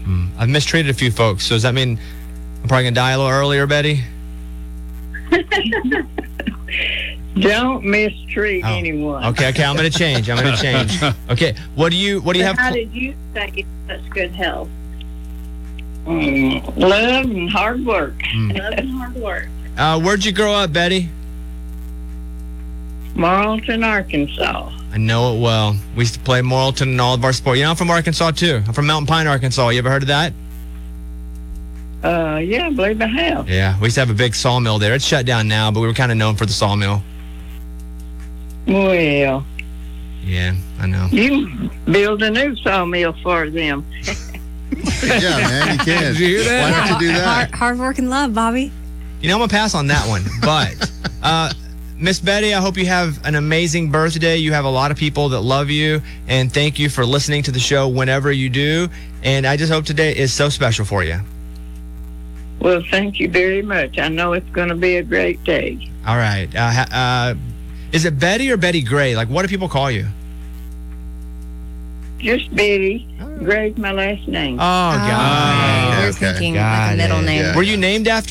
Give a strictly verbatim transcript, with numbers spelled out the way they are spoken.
Mm. I've mistreated a few folks, so does that mean I'm probably going to die a little earlier, Betty? Don't mistreat oh. anyone. Okay, okay, I'm going to change. I'm going to change. Okay, what do you what do you So have? how Pl- did you stay in such good health? Mm, love and hard work. Love and hard work. uh, where'd you grow up, Betty? Marlton, Arkansas. I know it well. We used to play Morrilton and all of our sports. You know, I'm from Arkansas, too. I'm from Mountain Pine, Arkansas. You ever heard of that? Uh, yeah, I believe I have. Yeah, we used to have a big sawmill there. It's shut down now, but we were kind of known for the sawmill. Well, Yeah, I know. you build a new sawmill for them. Yeah, man, you can. Did you hear that? Why don't you do that? Hard, hard work and love, Bobby. You know, I'm going to pass on that one. But, uh, Miss Betty, I hope you have an amazing birthday. You have a lot of people that love you, and thank you for listening to the show whenever you do. And I just hope today is so special for you. Well, thank you very much. I know it's going to be a great day. All right. Uh, ha- uh, is it Betty or Betty Gray? Like, what do people call you? Just Betty. Gray's my last name. Oh, God. Oh, we're okay. thinking Got like a middle it. name. Yeah. Were you named after